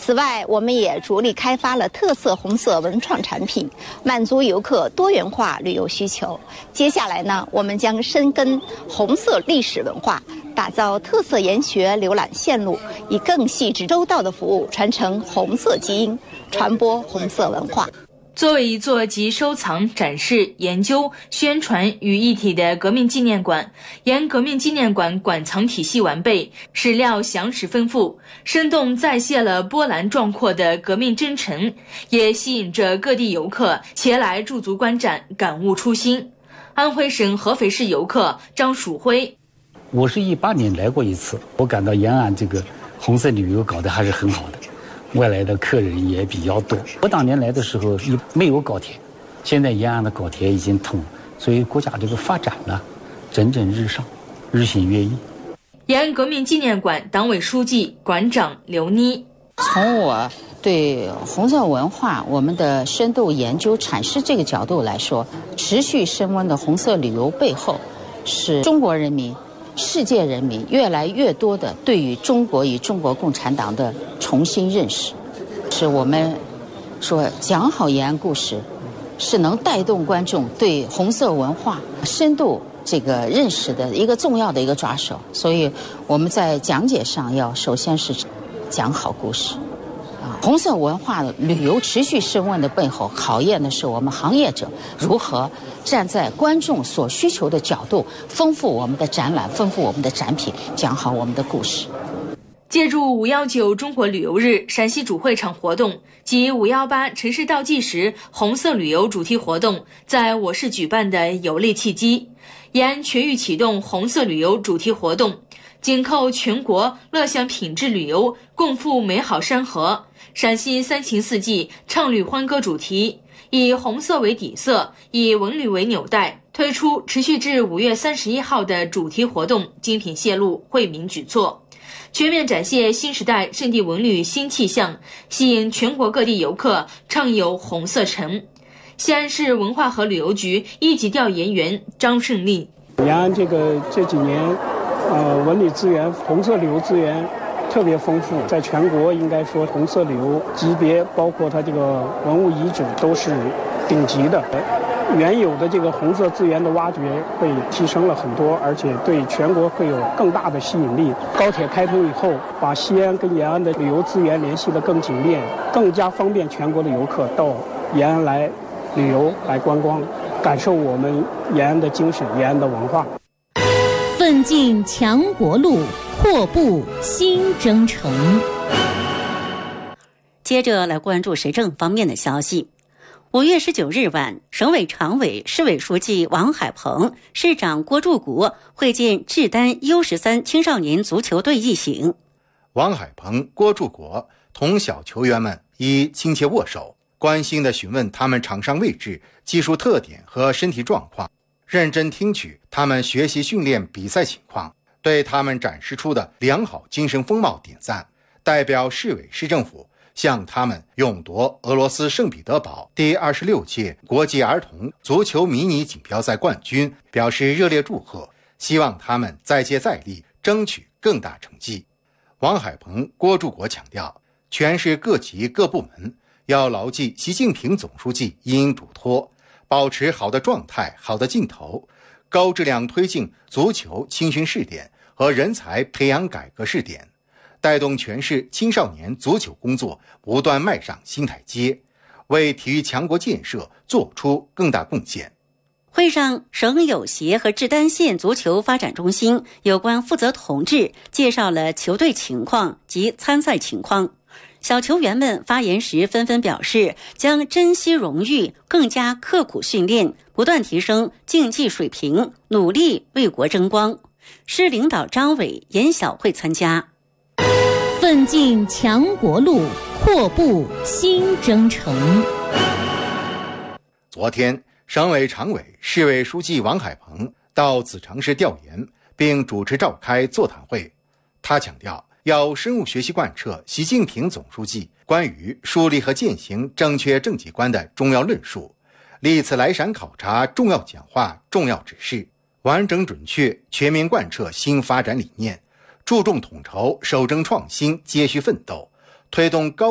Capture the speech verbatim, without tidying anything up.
此外，我们也着力开发了特色红色文创产品，满足游客多元化旅游需求。接下来呢，我们将深耕红色历史文化，打造特色研学浏览线路，以更细致周到的服务传承红色基因，传播红色文化。 作为一座集收藏、展示、研究、宣传于一体的革命纪念馆，沿革命纪念馆馆藏体系完备，史料详实丰富，生动再现了波澜壮阔的革命征程，也吸引着各地游客前来驻足观展，感悟初心。安徽省合肥市游客张曙辉， 我是一八年来过一次，我感到延安这个红色旅游搞得还是很好的。外来的客人也比较多。我当年来的时候没有高铁，现在延安的高铁已经通了，所以国家这个发展呢，蒸蒸日上，日新月异。 延安革命纪念馆党委书记、馆长刘妮， 从我对红色文化我们的深度研究阐释这个角度来说，持续升温的红色旅游背后，是中国人民、世界人民越来越多的对于中国与中国共产党的重新认识，是我们说讲好延安故事，是能带动观众对红色文化深度这个认识的一个重要的一个抓手。所以我们在讲解上要首先是讲好故事。啊，红色文化旅游持续升温的背后，考验的是我们行业者如何站在观众所需求的角度，丰富我们的展览，丰富我们的展品，讲好我们的故事。 借助五一九中国旅游日陕西主会场活动及五一八城市倒计时红色旅游主题活动在我市举办的有力契机，延安全域启动红色旅游主题活动，紧扣全国乐享品质旅游，共赴美好山河，陕西三情四季畅旅欢歌主题，以红色为底色，以文旅为纽带，推出持续至五月三十一号的主题活动精品线路惠民举措，全面展现新时代圣地文旅新气象，吸引全国各地游客畅游红色城。西安市文化和旅游局一级调研员张胜利， 延安这个这几年呃，文旅资源、红色旅游资源特别丰富，在全国应该说红色旅游级别，包括它这个文物遗址都是顶级的。原有的这个红色资源的挖掘会提升了很多，而且对全国会有更大的吸引力。高铁开通以后，把西安跟延安的旅游资源联系得更紧密，更加方便全国的游客到延安来旅游、来观光，感受我们延安的精神、延安的文化。 奋进强国路，阔步新征程。 接着来关注时政方面的消息。五月十九日晚，省委常委、市委书记王海鹏、市长郭柱国会见志丹 U 十三青少年足球队一行。 王海鹏、郭柱国同小球员们以亲切握手，关心地询问他们场上位置、技术特点和身体状况，认真听取他们学习训练比赛情况，对他们展示出的良好精神风貌点赞，代表市委市政府向他们勇夺俄罗斯圣彼得堡第二十六届国际儿童足球迷你锦标赛冠军表示热烈祝贺，希望他们再接再厉，争取更大成绩。王海鹏、郭柱国强调，全市各级各部门要牢记习近平总书记一应嘱托，保持好的状态、好的劲头，高质量推进足球青训试点和人才培养改革试点，带动全市青少年足球工作不断迈上新台阶，为体育强国建设做出更大贡献。 会上，省友协和志丹县足球发展中心有关负责同志介绍了球队情况及参赛情况。小球员们发言时纷纷表示，将珍惜荣誉，更加刻苦训练，不断提升竞技水平，努力为国争光。市领导张伟、严晓慧参加。 奋进强国路，阔步新征程。 昨天，省委常委、市委书记王海鹏到子城市调研，并主持召开座谈会。他强调，要深入学习贯彻习近平总书记关于树立和践行正确政绩观的重要论述，历次来陕考察重要讲话、重要指示，完整准确、全面贯彻新发展理念，注重统筹、守正创新、接续奋斗，推动高